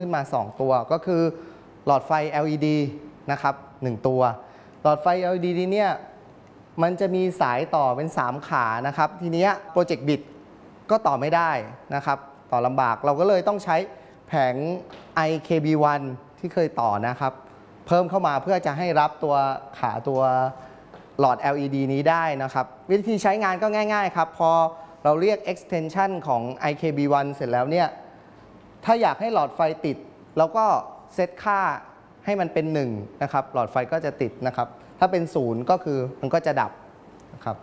ขึ้นมา2ตัวก็คือหลอดไฟ LED นะครับ1ตัวหลอดไฟ LED เนี่ยมันจะมีสายต่อเป็น3ขานะครับทีนี้โปรเจกต์บิตก็ต่อไม่ได้นะครับต่อลำบากเราก็เลยต้องใช้แผง IKB1 ที่เคยต่อนะครับเพิ่มเข้ามาเพื่อจะให้รับตัวขาตัวหลอด LED นี้ได้นะครับวิธีใช้งานก็ง่ายๆครับพอเราเรียก extension ของ IKB1 เสร็จแล้วเนี่ยถ้าอยากให้หลอดไฟติดเราก็เซตค่าให้มันเป็น1นะครับหลอดไฟก็จะติดนะครับถ้าเป็น0ก็คือมันก็จะดับนะครับ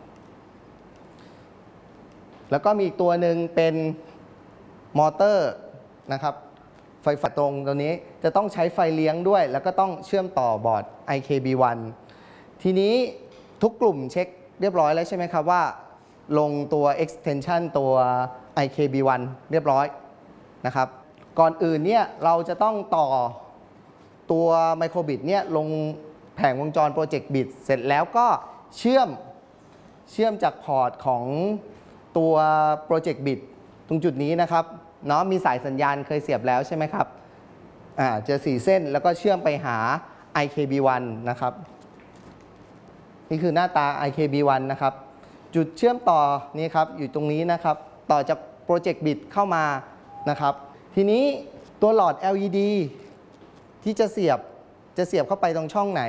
แล้วก็มีอีกตัวหนึ่งเป็นมอเตอร์นะครับไฟฟ้าตรงตัวนี้จะต้องใช้ไฟเลี้ยงด้วยแล้วก็ต้องเชื่อมต่อบอร์ด IKB1 ทีนี้ทุกกลุ่มเช็คเรียบร้อยแล้วใช่ไหมครับว่าลงตัว extension ตัว IKB1 เรียบร้อยนะครับก่อนอื่นเนี่ยเราจะต้องต่อตัวไมโครบิตเนี่ยลงแผงวงจรโปรเจกต์บิตเสร็จแล้วก็เชื่อมจากพอร์ตของตัวโปรเจกต์บิตตรงจุดนี้นะครับเนาะมีสายสัญญาณเคยเสียบแล้วใช่ไหมครับเจอ4เส้นแล้วก็เชื่อมไปหา IKB1 นะครับนี่คือหน้าตา IKB1 นะครับจุดเชื่อมต่อนี่ครับอยู่ตรงนี้นะครับต่อจากโปรเจกต์บิตเข้ามานะครับทีนี้ตัวหลอด LED ที่จะเสียบเข้าไปตรงช่องไหน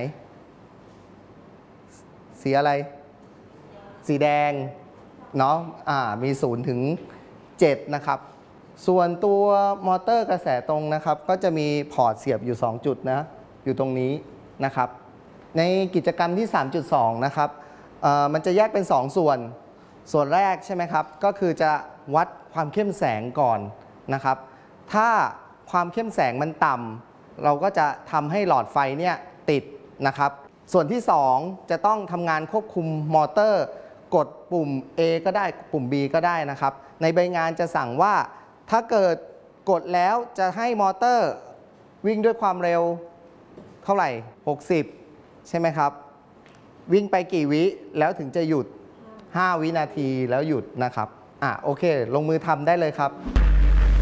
สีอะไรสีแดงเนาะมี0 ถึง 7นะครับส่วนตัวมอเตอร์กระแสตรงนะครับก็จะมีพอร์ตเสียบอยู่2จุดนะอยู่ตรงนี้นะครับในกิจกรรมที่ 3.2 นะครับมันจะแยกเป็น2ส่วนแรกใช่ไหมครับก็คือจะวัดความเข้มแสงก่อนนะครับถ้าความเข้มแสงมันต่ำเราก็จะทำให้หลอดไฟเนี่ยติดนะครับส่วนที่2จะต้องทำงานควบคุมมอเตอร์กดปุ่ม A ก็ได้ปุ่ม B ก็ได้นะครับในใบงานจะสั่งว่าถ้าเกิดกดแล้วจะให้มอเตอร์วิ่งด้วยความเร็วเท่าไหร่60ใช่ไหมครับวิ่งไปกี่วิแล้วถึงจะหยุด5 วินาทีแล้วหยุดนะครับโอเคลงมือทำได้เลยครับ